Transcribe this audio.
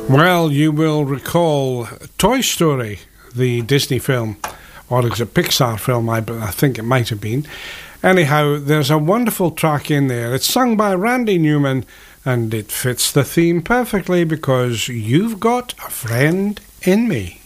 Well, you will recall Toy Story, the Disney film, or it's a Pixar film, I think it might have been. Anyhow, there's a wonderful track in there. It's sung by Randy Newman, and it fits the theme perfectly because you've got a friend in me.